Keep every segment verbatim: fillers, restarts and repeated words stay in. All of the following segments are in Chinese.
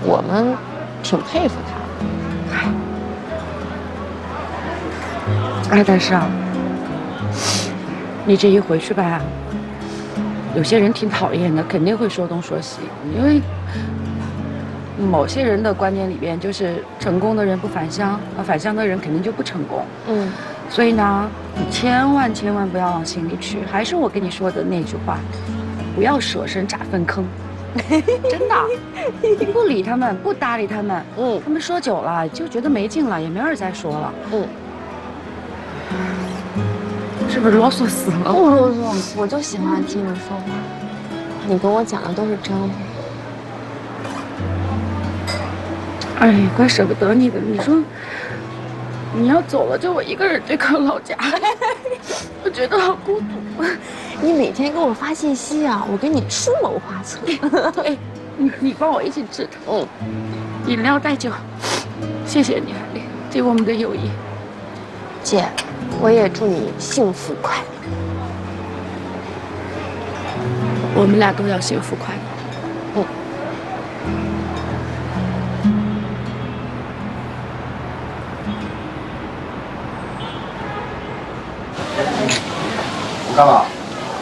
我们挺佩服他。 哎，但是啊，你这一回去吧，有些人挺讨厌的，肯定会说东说西，因为某些人的观念里边就是成功的人不返乡，啊，返乡的人肯定就不成功。嗯，所以呢，你千万千万不要往心里去。还是我跟你说的那句话，不要舍身炸粪坑。真的，你不理他们，不搭理他们，嗯，他们说久了就觉得没劲了，也没人再说了，嗯。是不是啰嗦死了？ 不啰嗦，我就喜欢听你说话。你跟我讲的都是真话。 哎，怪舍不得你的。你说你要走了，就我一个人这个老家，我觉得好孤独。 你每天给我发信息啊，我给你出谋划策。 对，你你帮我一起吃。嗯，饮料带酒，谢谢你，海丽，对我们的友谊。 姐，我也祝你幸福快乐。 我们俩都要幸福快乐。嗯。 我干嘛？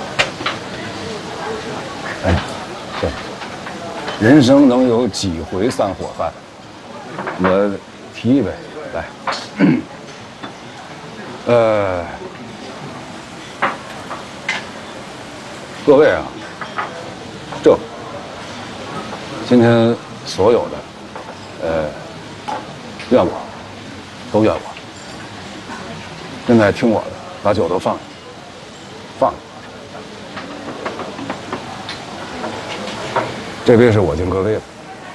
哎呀，对，人生能有几回散伙饭？我提一杯，来。呃，各位啊，这今天所有的呃怨我，都怨我。现在听我的，把酒都放下，放下。这杯是我敬各位的。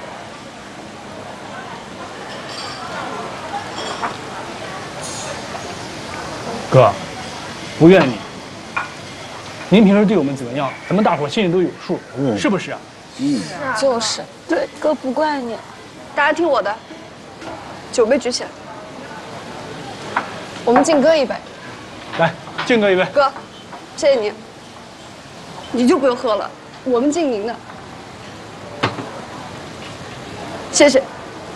哥，不怨你。您平时对我们怎么样，咱们大伙心里都有数，嗯、是不是啊？ 嗯，就是。对，哥不怪你。大家听我的，酒杯举起来，我们敬哥一杯。 来，敬哥一杯。 哥，谢谢你。你就不用喝了，我们敬您的。谢谢。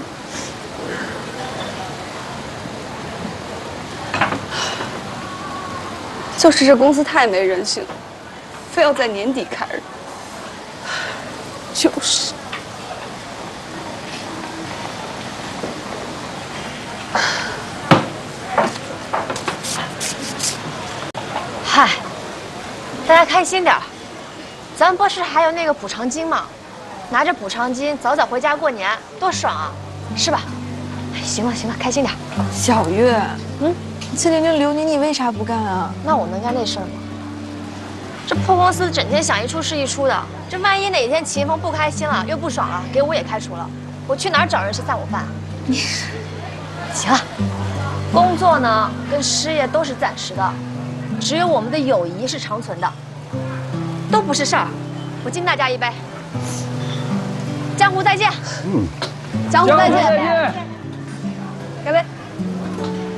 就是这公司太没人性了，非要在年底开日。就是。 嗨，大家开心点儿，咱不是还有那个补偿金吗？拿着补偿金早早回家过年，多爽啊，是吧？哎，行了行了，开心点。 小月，嗯。七零零留你，你为啥不干啊？ 那我能干这事儿吗？这破公司整天想一出是一出的，这万一哪天秦风不开心了，又不爽了，给我也开除了，我去哪儿找人吃下午饭啊？你行了，工作呢跟事业都是暂时的，只有我们的友谊是长存的，都不是事儿。我敬大家一杯，江湖再见。嗯， 江湖再见。 再见。 干杯。